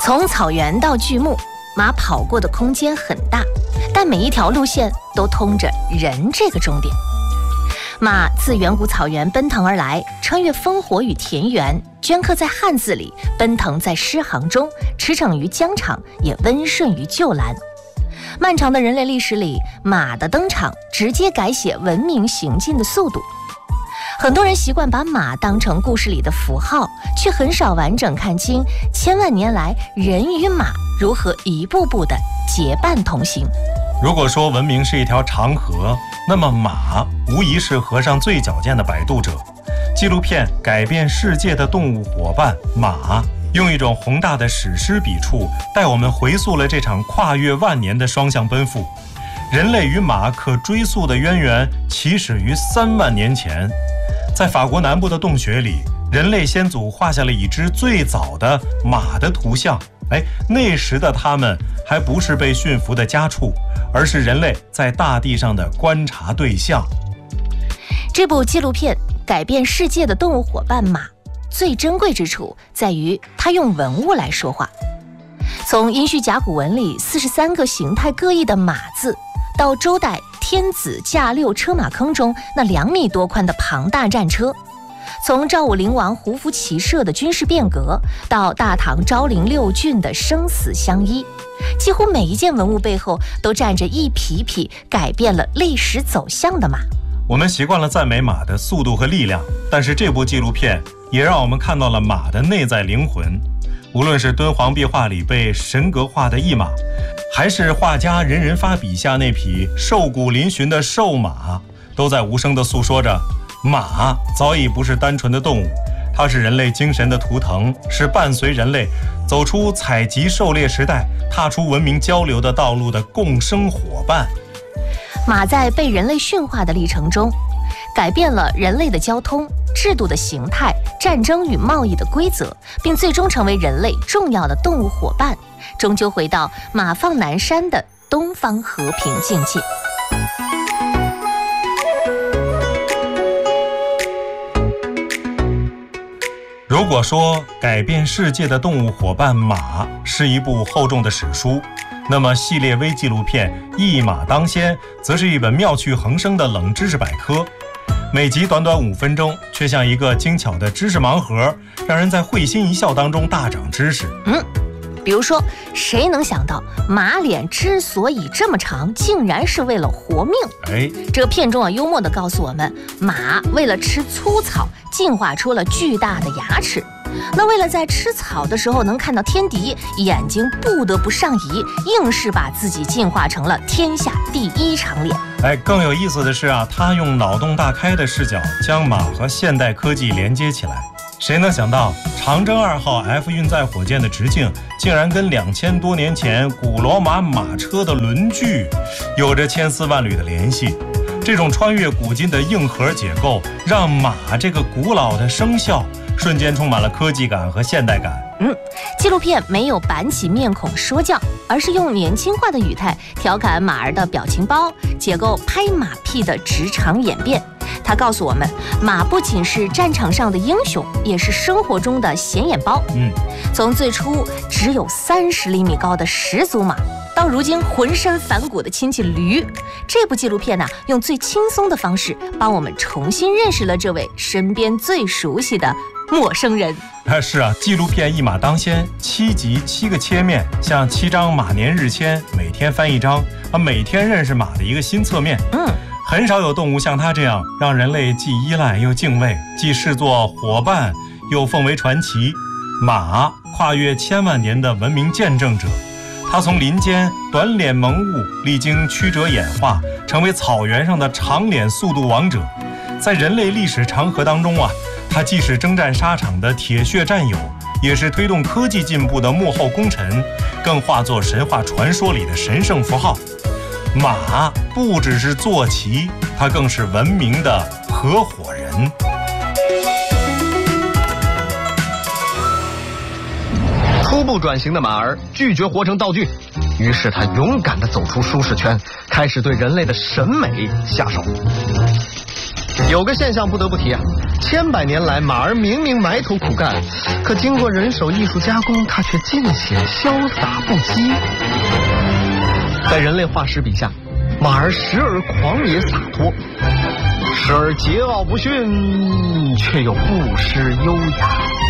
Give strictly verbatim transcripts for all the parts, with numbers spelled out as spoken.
从草原到巨木，马跑过的空间很大，但每一条路线都通着人这个终点。马自远古草原奔腾而来，穿越烽火与田园，镌刻在汉字里，奔腾在诗行中，驰骋于疆场，也温顺于旧兰。漫长的人类历史里，马的登场直接改写文明行进的速度。很多人习惯把马当成故事里的符号，却很少完整看清千万年来人与马如何一步步的结伴同行。 如果说文明是一条长河，那么马无疑是河上最矫健的摆渡者。纪录片《改变世界的动物伙伴马》用一种宏大的史诗笔触，带我们回溯了这场跨越万年的双向奔赴。人类与马可追溯的渊源起始于三万年前，在法国南部的洞穴里，人类先祖画下了一只最早的马的图像。哎，那时的他们还不是被驯服的家畜，而是人类在大地上的观察对象。 这部纪录片《改变世界的动物伙伴马》最珍贵之处在于它用文物来说话。从殷墟甲骨文里四十三个形态各异的马字，到周代天子驾六车马坑中那两米多宽的庞大战车，从赵武灵王胡服骑射的军事变革，到大唐昭陵六骏的生死相依，几乎每一件文物背后都站着一匹匹改变了历史走向的马。 我们习惯了赞美马的速度和力量，但是这部纪录片也让我们看到了马的内在灵魂。无论是敦煌壁画里被神格化的一马，还是画家任人发笔下那匹瘦骨嶙峋的瘦马，都在无声地诉说着马早已不是单纯的动物，它是人类精神的图腾，是伴随人类走出采集狩猎时代，踏出文明交流的道路的共生伙伴。 马在被人类驯化的历程中，改变了人类的交通制度的形态、战争与贸易的规则，并最终成为人类重要的动物伙伴，终究回到马放南山的东方和平境界。 如果说改变世界的动物伙伴马是一部厚重的史书，那么系列微纪录片《一马当先》则是一本妙趣横生的冷知识百科。每集短短五分钟，却像一个精巧的知识盲盒，让人在会心一笑当中大长知识。 嗯，比如说，谁能想到马脸之所以这么长，竟然是为了活命？ 哎， 这个片中啊，幽默地告诉我们，马为了吃粗草，进化出了巨大的牙齿。那为了在吃草的时候能看到天敌，眼睛不得不上移，硬是把自己进化成了天下第一长脸。 哎，更有意思的是啊，他用脑洞大开的视角将马和现代科技连接起来。谁能想到长征二号 F 运载火箭的直径竟然跟两千多年前古罗马马车的轮距有着千丝万缕的联系？这种穿越古今的硬核结构，让马这个古老的生肖瞬间充满了科技感和现代感。 嗯，纪录片没有板起面孔说教，而是用年轻化的语态调侃马儿的表情包，解构拍马屁的职场演变。他告诉我们，马不仅是战场上的英雄，也是生活中的显眼包。 嗯， 从最初只有三十厘米高的始祖马，到如今浑身反骨的亲戚驴，这部纪录片呢、啊，用最轻松的方式帮我们重新认识了这位身边最熟悉的陌生人。 啊，是啊，纪录片一马当先，七集七个切面，像七张马年日签，每天翻一张，啊，每天认识马的一个新侧面。 嗯， 很少有动物像它这样，让人类既依赖又敬畏，既视作伙伴又奉为传奇。马跨越千万年的文明见证者，它从林间短脸萌物，历经曲折演化，成为草原上的长脸速度王者。在人类历史长河当中啊，它既是征战沙场的铁血战友，也是推动科技进步的幕后功臣，更化作神话传说里的神圣符号。马不只是坐骑，它更是文明的合伙人。 初步转型的马儿拒绝活成道具，于是他勇敢地走出舒适圈，开始对人类的审美下手。 有个现象不得不提啊，千百年来马儿明明埋头苦干，可经过人手艺术加工，它却尽显潇洒不羁。在人类画师笔下，马儿时而狂野洒脱，时而桀骜不驯，却又不失优雅。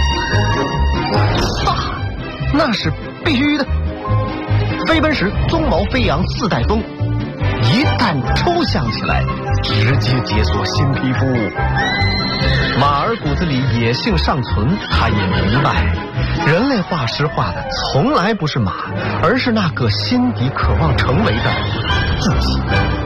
飒，那是必须的。飞奔时鬃毛飞扬似带风，一旦抽象起来，直接解锁新皮肤。马儿骨子里野性尚存，他也明白，人类画师画的从来不是马，而是那个心底渴望成为的自己。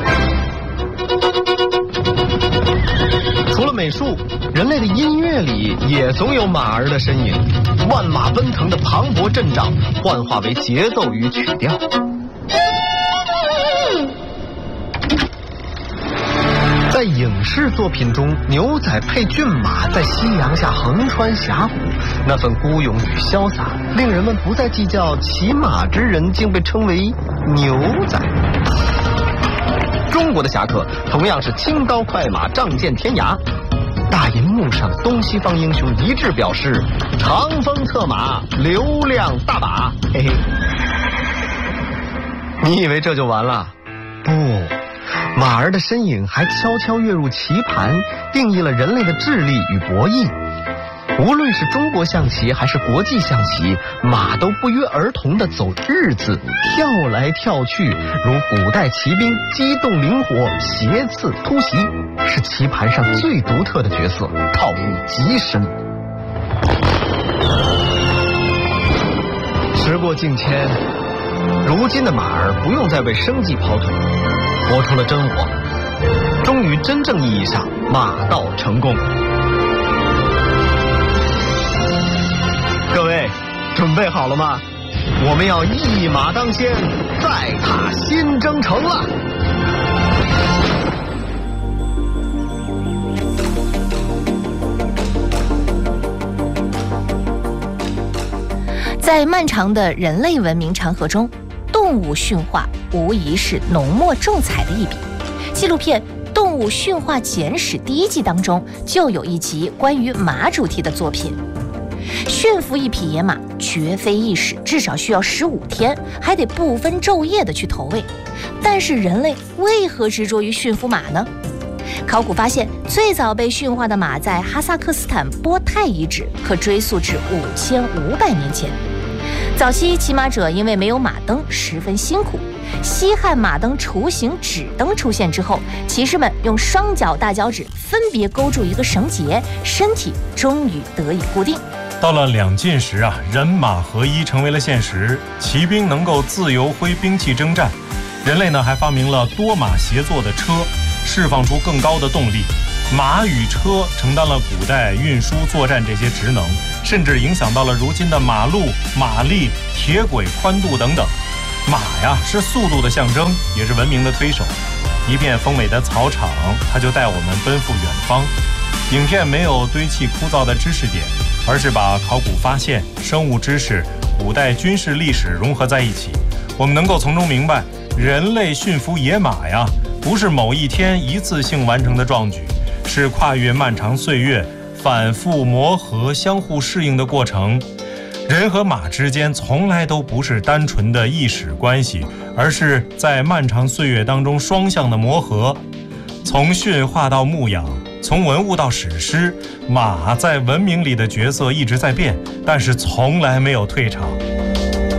除了美术，人类的音乐里也总有马儿的身影，万马奔腾的磅礴阵仗幻化为节奏与曲调。在影视作品中，牛仔配骏马在夕阳下横穿峡谷，那份孤勇与潇洒，令人们不再计较骑马之人竟被称为牛仔。中国的侠客同样是轻刀快马，仗剑天涯。大银幕上，东西方英雄一致表示，长风策马，流量大把。嘿嘿，你以为这就完了？不，马儿的身影还悄悄跃入棋盘，定义了人类的智力与博弈。无论是中国象棋还是国际象棋，马都不约而同地走日子，跳来跳去，如古代骑兵，机动灵活，斜刺突袭，是棋盘上最独特的角色，套路极深。时过境迁，如今的马儿不用再为生计跑腿，活出了真我，终于真正意义上马到成功。各位，准备好了吗？我们要一马当先，再踏新征程了。 在漫长的人类文明长河中，动物驯化无疑是浓墨重彩的一笔。纪录片《动物驯化简史》第一季当中就有一集关于马主题的作品。驯服一匹野马绝非易事，至少需要十五天，还得不分昼夜的去投喂。但是人类为何执着于驯服马呢？考古发现，最早被驯化的马在哈萨克斯坦波泰遗址，可追溯至五千五百年前。早期骑马者因为没有马灯，十分辛苦。西汉马灯雏形纸灯出现之后，骑士们用双脚大脚趾分别勾住一个绳结，身体终于得以固定。 到了两晋时啊，人马合一成为了现实，骑兵能够自由挥兵器征战。人类呢还发明了多马协作的车，释放出更高的动力。马与车承担了古代运输作战这些职能，甚至影响到了如今的马路、马力、铁轨宽度等等。马呀是速度的象征，也是文明的推手。一片丰美的草场，它就带我们奔赴远方。影片没有堆砌枯燥的知识点，而是把考古发现、生物知识、古代军事历史融合在一起。我们能够从中明白，人类驯服野马呀，不是某一天一次性完成的壮举，是跨越漫长岁月、反复磨合、相互适应的过程。人和马之间从来都不是单纯的意识关系，而是在漫长岁月当中双向的磨合。从驯化到牧养，从文物到史诗，马在文明里的角色一直在变，但是从来没有退场。